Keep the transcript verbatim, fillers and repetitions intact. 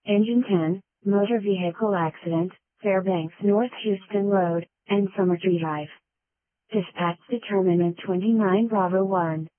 Engine ten, motor vehicle accident, Fairbanks North Houston Road, and Summertree Drive. Dispatch determinant twenty-nine Bravo one.